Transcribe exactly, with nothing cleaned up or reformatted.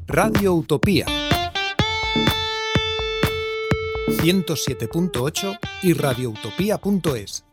Radio Utopía ciento siete punto ocho y radioutopía punto es.